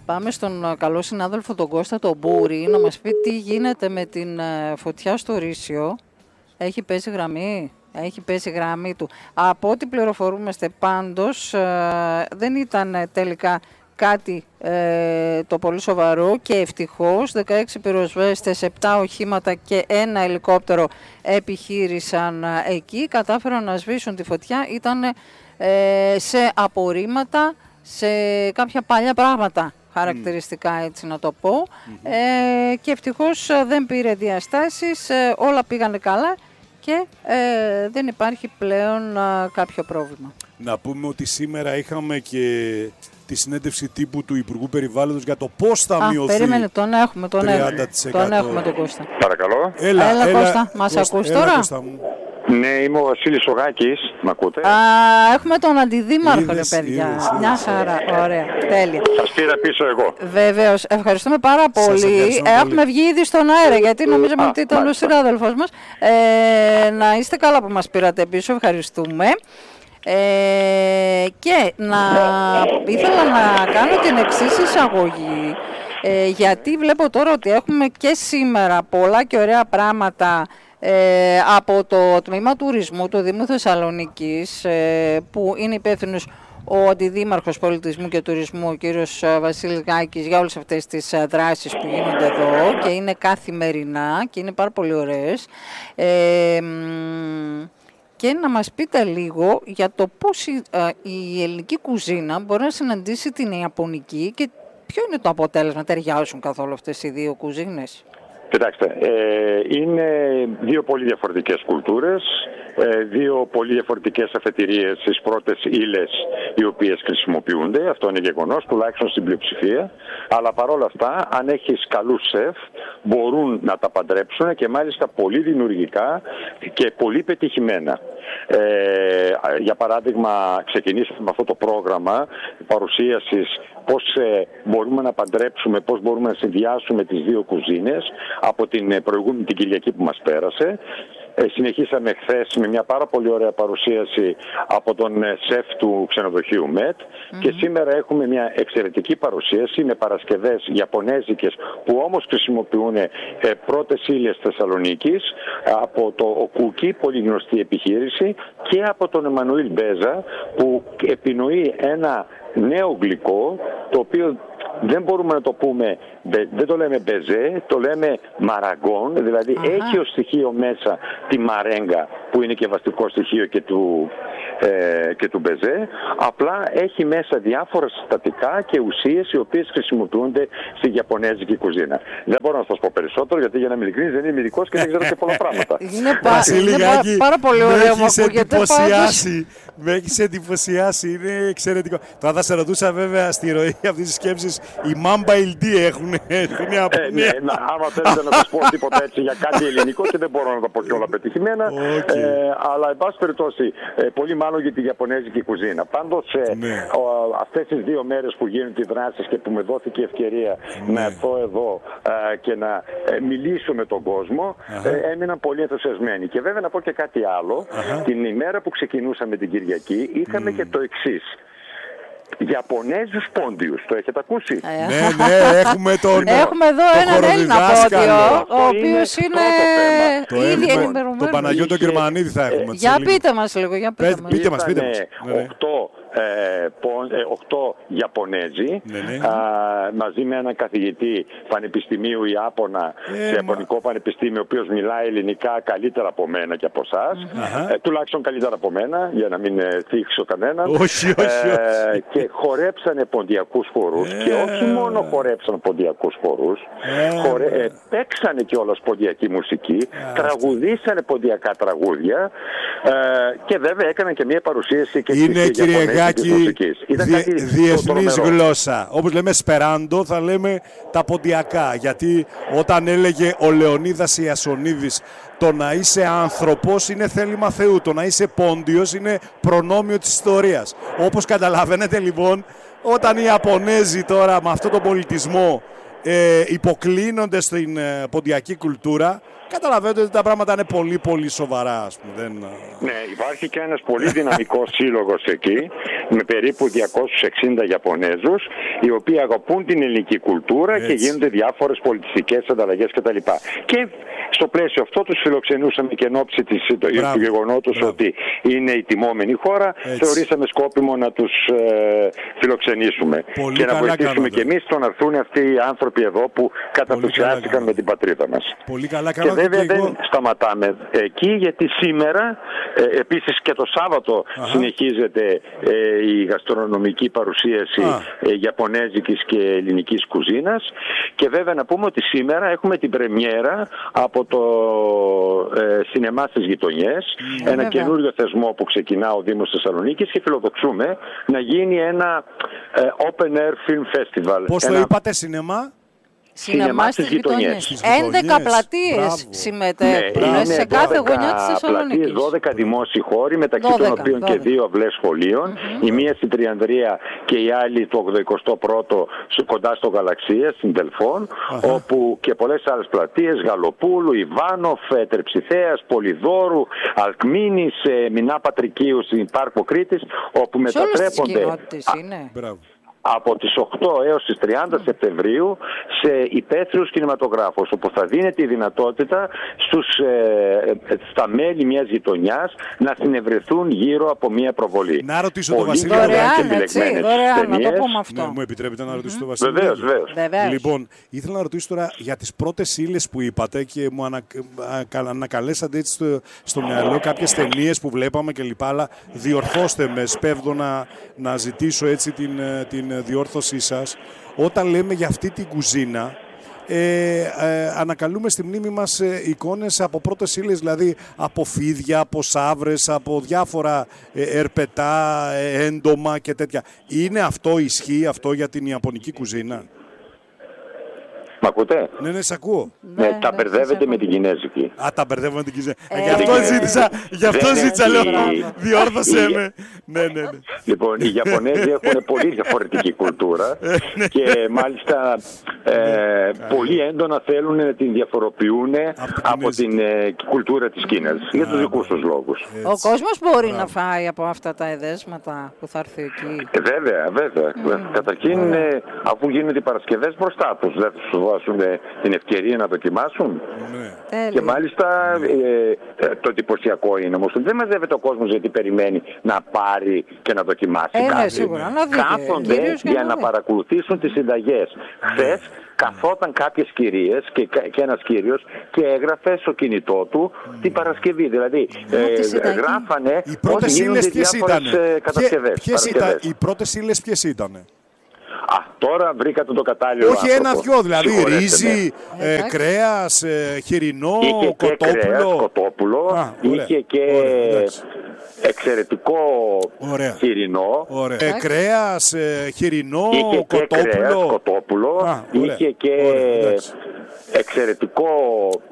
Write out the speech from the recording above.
πάμε στον καλό συνάδελφο τον Κώστα τον Μπούρη να μας πει τι γίνεται με την φωτιά στο Ρήσιο. Έχει πέσει γραμμή? Έχει πέσει γραμμή του. Από ό,τι πληροφορούμαστε πάντως δεν ήταν τελικά κάτι το πολύ σοβαρό και ευτυχώς 16 πυροσβέστες, 7 οχήματα και ένα ελικόπτερο επιχείρησαν εκεί. Κατάφεραν να σβήσουν τη φωτιά. Ήταν σε απορρίμματα, σε κάποια παλιά πράγματα χαρακτηριστικά, έτσι να το πω. Και ευτυχώς δεν πήρε διαστάσεις, όλα πήγανε καλά και δεν υπάρχει πλέον κάποιο πρόβλημα. Να πούμε ότι σήμερα είχαμε και τη συνέντευξη τύπου του Υπουργού Περιβάλλοντος για το πώς θα μειωθεί. Περίμενε, τον έχουμε τον Κώστα. Παρακαλώ. Έλα Κώστα, μας ακούς τώρα? Κώστα μου. Ναι, είμαι ο Βασίλης Ογάκης, μ' ακούτε? Έχουμε τον αντιδήμαρχο, ρε παιδιά. Μια χαρά, ωραία, τέλεια. Σας πήρα πίσω εγώ. Βεβαίως, ευχαριστούμε πάρα πολύ. Έχουμε βγει ήδη στον αέρα, γιατί νομίζαμε ότι ήταν ο συνάδελφος μας. Να είστε καλά που μας πήρατε πίσω, ευχαριστούμε. Και ήθελα να κάνω την εξής εισαγωγή, γιατί βλέπω τώρα ότι έχουμε και σήμερα πολλά και ωραία πράγματα από το Τμήμα Τουρισμού του Δήμου Θεσσαλονίκης, που είναι υπεύθυνος ο Αντιδήμαρχος Πολιτισμού και Τουρισμού, ο κύριος Βασίλης Γάκης, για όλες αυτές τις δράσεις που γίνονται εδώ και είναι καθημερινά και είναι πάρα πολύ ωραίες. Και να μας πείτε λίγο για το πώς η ελληνική κουζίνα μπορεί να συναντήσει την ιαπωνική και ποιο είναι το αποτέλεσμα, ταιριάζουν καθόλου αυτές οι δύο κουζίνες? Κοιτάξτε, είναι δύο πολύ διαφορετικές κουλτούρες, δύο πολύ διαφορετικές αφετηρίες στις πρώτες ύλες οι οποίες χρησιμοποιούνται. Αυτό είναι γεγονός, τουλάχιστον στην πλειοψηφία. Αλλά παρόλα αυτά, αν έχεις καλούς σεφ, μπορούν να τα παντρέψουν και μάλιστα πολύ δημιουργικά και πολύ πετυχημένα. Για παράδειγμα, ξεκινήσαμε με αυτό το πρόγραμμα παρουσίασης πώς μπορούμε να παντρέψουμε, πώς μπορούμε να συνδυάσουμε τις δύο κουζίνες από την προηγούμενη την Κυριακή που μας πέρασε. Συνεχίσαμε χθες με μια πάρα πολύ ωραία παρουσίαση από τον σεφ του ξενοδοχείου ΜΕΤ και σήμερα έχουμε μια εξαιρετική παρουσίαση με παρασκευές ιαπωνέζικες που όμως χρησιμοποιούν πρώτες ύλες Θεσσαλονίκης από το ΟΚΟΥΚΙ, πολύ γνωστή επιχείρηση, και από τον Εμμανουήλ Μπέζα που επινοεί ένα νέο γλυκό το οποίο δεν μπορούμε να το πούμε, δεν το λέμε μπεζέ, το λέμε μαραγκόν, δηλαδή έχει ως στοιχείο μέσα τη μαρέγκα που είναι και βασικό στοιχείο και του μπεζέ, απλά έχει μέσα διάφορα συστατικά και ουσίες οι οποίες χρησιμοποιούνται στη ιαπωνέζικη κουζίνα. Δεν μπορώ να σας πω περισσότερο γιατί για να είμαι ειλικρινής δεν είμαι ειδικός και δεν ξέρω και πολλά πράγματα. Είναι πάρα πολύ ωραίο, μου ακούγεται. Με έχεις εντυπωσιάσει, είναι εξαιρετικό. Τώρα θα σε ρωτούσα βέβαια στη ροή αυτής της σκέψης, οι Mamba LD έχουν στην Ιαπωνία. Άμα θέλετε να σας πω τίποτα έτσι για κάτι ελληνικό και δεν μπορώ να το πω και όλα πετυχημένα, αλλά εν πάση περιπτώσει, πολύ μάλλον για τη ιαπωνέζικη κουζίνα. Πάντως, αυτές τις 2 μέρες που γίνονται οι δράσεις και που με δόθηκε η ευκαιρία να έρθω εδώ και να μιλήσω με τον κόσμο, έμειναν πολύ ενθουσιασμένοι. Και βέβαια να πω και κάτι άλλο, την ημέρα που ξεκινούσαμε την Κυριακή είχαμε και το εξής. Ιαπωνέζους πόντιους, το έχετε ακούσει? Ναι, έχουμε εδώ έναν Έλληνα πόντιο, ο οποίος είναι ήδη ενημερωμένος. Το Παναγιώτο Γερμανίδη θα έχουμε. Για πείτε μας λίγο, πείτε μας. 8 Ιαπωνέζοι, μαζί με έναν καθηγητή πανεπιστημίου Ιάπωνα σε Ιαπωνικό πανεπιστήμιο, ο οποίος μιλάει ελληνικά καλύτερα από μένα και από εσάς, τουλάχιστον καλύτερα από μένα, για να μην θίξω κανέναν. Όχι. Και χορέψανε ποντιακούς χορούς και όχι μόνο χορέψανε ποντιακούς χορούς, παίξανε κιόλας ποντιακή μουσική, τραγουδήσανε ποντιακά τραγούδια και βέβαια έκαναν και μια παρουσίαση και είναι, κύριε Γάκη, διεθνής γλώσσα. Όπως λέμε σπεράντο, θα λέμε τα ποντιακά. Γιατί όταν έλεγε ο Λεωνίδας Ιασονίδης, το να είσαι άνθρωπος είναι θέλημα Θεού, το να είσαι πόντιος είναι προνόμιο της ιστορίας. Όπως καταλαβαίνετε λοιπόν, όταν οι Ιαπωνέζοι τώρα με αυτόν τον πολιτισμό υποκλίνονται στην ποντιακή κουλτούρα. Καταλαβαίνετε ότι τα πράγματα είναι πολύ πολύ σοβαρά, ας πούμε. Ναι, υπάρχει και ένας πολύ δυναμικός σύλλογος εκεί, με περίπου 260 Ιαπωνέζους, οι οποίοι αγαπούν την ελληνική κουλτούρα. Έτσι. Και γίνονται διάφορες πολιτιστικές ανταλλαγές κτλ. Και στο πλαίσιο αυτό τους φιλοξενούσαμε και εν ώψη του γεγονότος ότι είναι η τιμόμενη χώρα. Έτσι. Θεωρήσαμε σκόπιμο να τους φιλοξενήσουμε πολύ και να βοηθήσουμε και εμείς στο να έρθουν αυτοί οι άνθρωποι εδώ που καταθουσιάστηκαν με την πατρίδα μας. Πολύ καλά. Και βέβαια δεν σταματάμε εκεί, γιατί σήμερα επίσης και το Σάββατο συνεχίζεται η γαστρονομική παρουσίαση ιαπωνέζικης και ελληνικής κουζίνας. Και βέβαια να πούμε ότι σήμερα έχουμε την πρεμιέρα από το σινεμά στις γειτονιές, ένα καινούριο θεσμό που ξεκινά ο Δήμος Θεσσαλονίκης, και φιλοδοξούμε να γίνει ένα Open Air Film Festival. Πώς το είπατε, σινεμά? Σινεμά στις γειτονιές. 11 πλατείες συμμετέχουν σε κάθε γωνιά της Θεσσαλονίκης. 12 δημόσιοι χώροι, μεταξύ των οποίων και 2 αυλές σχολείων. Η μία στην Τριανδρία και η άλλη το 81ο κοντά στο Γαλαξία, στην Τελφών, όπου και πολλές άλλες πλατείες, Γαλοπούλου, Ιβάνοφ, Τρεψιθέας, Πολυδόρου, Αλκμίνης, Μινά Πατρικίου στην Πάρκο Κρήτης, όπου μετατρέπονται από τις 8 έως τις 30 Σεπτεμβρίου σε υπαίθριους κινηματογράφους, όπου θα δίνεται η δυνατότητα στα μέλη μιας γειτονιάς να συνευρεθούν γύρω από μια προβολή. Να ρωτήσω τον Βασίλη. Δωρεάν, να το πούμε αυτό. Ναι, μου επιτρέπετε να ρωτήσω τον Βασίλη? Βεβαίως. Λοιπόν, ήθελα να ρωτήσω τώρα για τις πρώτες ύλες που είπατε και μου ανακαλέσατε έτσι στο μυαλό κάποιες ταινίες που βλέπαμε κλπ. Αλλά διορθώστε με, σπέβδω να ζητήσω έτσι την διόρθωσή σας. Όταν λέμε για αυτή την κουζίνα, ανακαλούμε στη μνήμη μας εικόνες από πρώτες ύλες, δηλαδή από φίδια, από σαύρες, από διάφορα ερπετά, έντομα και τέτοια. Είναι αυτό, ισχύει αυτό για την ιαπωνική κουζίνα? Μ' ακούτε? Ναι, σε ακούω. Ναι, τα μπερδεύετε με την κινέζικη. Τα μπερδεύω με την κινέζικη. Γι' αυτό ζήτησα, λέω, διόρθωσέ με. Ναι. Λοιπόν, οι Ιαπωνέζοι έχουν πολύ διαφορετική κουλτούρα και μάλιστα πολύ έντονα θέλουν να την διαφοροποιούν από την κουλτούρα της Κίνας, για τους δικούς τους λόγους. Ο κόσμος μπορεί να φάει από αυτά τα εδέσματα που θα έρθει εκεί? Βέβαια. Καταρχήν, αφού γίνονται οι Παρασκευές μπροστά τους, δεν θα σου δώσουν την ευκαιρία να δοκιμάσουν. Και μάλιστα το εντυπωσιακό είναι όμως ότι δεν μαζεύεται ο κόσμος γιατί περιμένει να πάρει και να δοκιμάσει κάτι. Κάθονται για να παρακολουθήσουν τις συνταγές. Χθες καθόταν κάποιες κυρίες και ένας κύριος και έγραφε στο κινητό του την Παρασκευή. Δηλαδή γράφανε πώς γίνονται διάφορες κατασκευές. Οι πρώτες ύλες ποιες ήτανε? Τώρα βρήκατε το κατάλληλο. Όχι ένα-δυο, δηλαδή ρύζι, κρέας, χοιρινό, κοτόπουλο. Είχε και εξαιρετικό χοιρινό. Κρέας, χοιρινό, κοτόπουλο. Είχε και εξαιρετικό